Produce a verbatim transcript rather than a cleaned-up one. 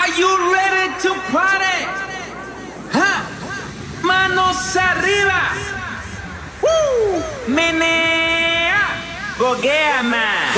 you ready to party? ¡Ja! Manos arriba. ¡Woo! Menea. Boguea más.